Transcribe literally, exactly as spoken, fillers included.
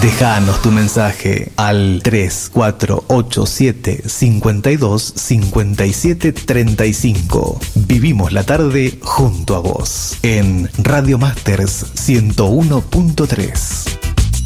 Déjanos tu mensaje al tres cuatro ocho siete cinco dos cinco siete tres cinco. Vivimos la tarde junto a vos en Radio Masters ciento uno punto tres.